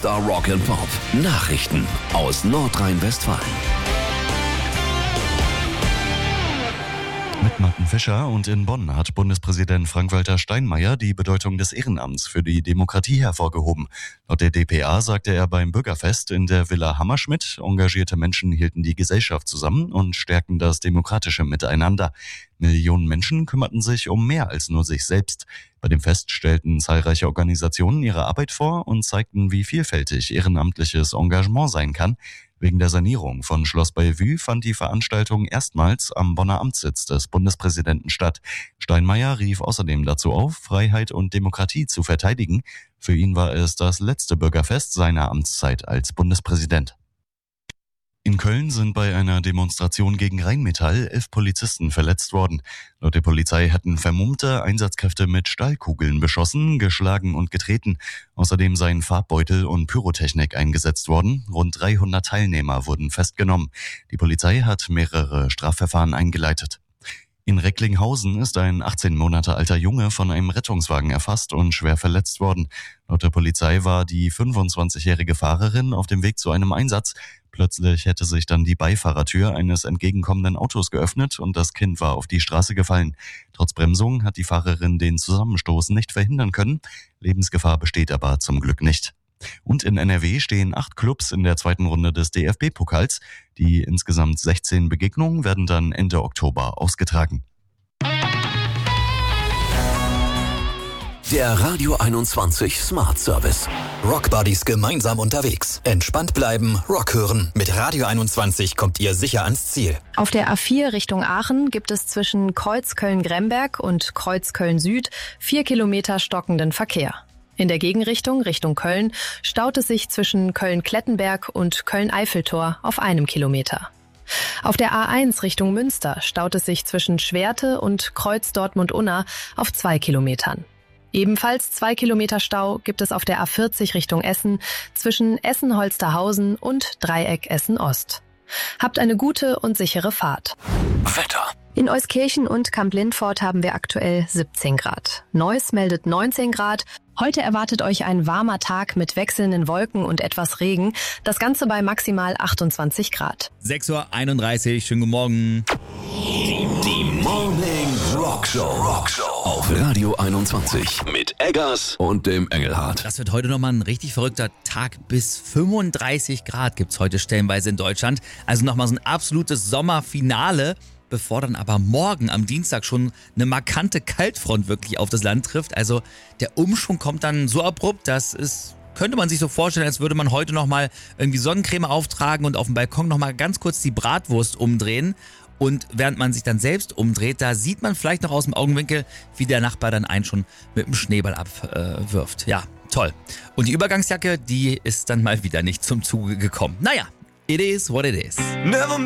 Star Rock and Pop. Nachrichten aus Nordrhein-Westfalen. Mit Martin Fischer und in Bonn hat Bundespräsident Frank-Walter Steinmeier die Bedeutung des Ehrenamts für die Demokratie hervorgehoben. Laut der dpa sagte er beim Bürgerfest in der Villa Hammerschmidt, engagierte Menschen hielten die Gesellschaft zusammen und stärkten das demokratische Miteinander. Millionen Menschen kümmerten sich um mehr als nur sich selbst. Bei dem Fest stellten zahlreiche Organisationen ihre Arbeit vor und zeigten, wie vielfältig ehrenamtliches Engagement sein kann. Wegen der Sanierung von Schloss Bellevue fand die Veranstaltung erstmals am Bonner Amtssitz des Bundespräsidenten statt. Steinmeier rief außerdem dazu auf, Freiheit und Demokratie zu verteidigen. Für ihn war es das letzte Bürgerfest seiner Amtszeit als Bundespräsident. In Köln sind bei einer Demonstration gegen Rheinmetall 11 Polizisten verletzt worden. Laut der Polizei hatten vermummte Einsatzkräfte mit Stahlkugeln beschossen, geschlagen und getreten. Außerdem seien Farbbeutel und Pyrotechnik eingesetzt worden. Rund 300 Teilnehmer wurden festgenommen. Die Polizei hat mehrere Strafverfahren eingeleitet. In Recklinghausen ist ein 18 Monate alter Junge von einem Rettungswagen erfasst und schwer verletzt worden. Laut der Polizei war die 25-jährige Fahrerin auf dem Weg zu einem Einsatz. Plötzlich hätte sich dann die Beifahrertür eines entgegenkommenden Autos geöffnet und das Kind war auf die Straße gefallen. Trotz Bremsung hat die Fahrerin den Zusammenstoß nicht verhindern können. Lebensgefahr besteht aber zum Glück nicht. Und in NRW stehen 8 Clubs in der zweiten Runde des DFB-Pokals. Die insgesamt 16 Begegnungen werden dann Ende Oktober ausgetragen. Der Radio 21 Smart Service. Rockbuddies gemeinsam unterwegs. Entspannt bleiben, Rock hören. Mit Radio 21 kommt ihr sicher ans Ziel. Auf der A4 Richtung Aachen gibt es zwischen Kreuz Köln-Gremberg und Kreuz Köln-Süd 4 Kilometer stockenden Verkehr. In der Gegenrichtung, Richtung Köln, staut es sich zwischen Köln-Klettenberg und Köln-Eiffeltor auf 1 Kilometer. Auf der A1 Richtung Münster staut es sich zwischen Schwerte und Kreuz Dortmund-Unna auf 2 Kilometern. Ebenfalls 2 Kilometer Stau gibt es auf der A40 Richtung Essen zwischen Essen-Holsterhausen und Dreieck Essen-Ost. Habt eine gute und sichere Fahrt. Wetter. In Euskirchen und Kamp-Lindfort haben wir aktuell 17 Grad. Neuss meldet 19 Grad. Heute erwartet euch ein warmer Tag mit wechselnden Wolken und etwas Regen. Das Ganze bei maximal 28 Grad. 6:31 Uhr, schönen guten Morgen. Die Morning Rock Show. Auf Radio 21 mit Eggers und dem Engelhardt. Das wird heute nochmal ein richtig verrückter Tag. Bis 35 Grad gibt's heute stellenweise in Deutschland. Also nochmal so ein absolutes Sommerfinale, bevor dann aber morgen am Dienstag schon eine markante Kaltfront wirklich auf das Land trifft. Also der Umschwung kommt dann so abrupt, könnte man sich so vorstellen, als würde man heute nochmal irgendwie Sonnencreme auftragen und auf dem Balkon nochmal ganz kurz die Bratwurst umdrehen. Und während man sich dann selbst umdreht, da sieht man vielleicht noch aus dem Augenwinkel, wie der Nachbar dann einen schon mit dem Schneeball abwirft. Ja, toll. Und die Übergangsjacke, die ist dann mal wieder nicht zum Zuge gekommen. Naja, it is what it is.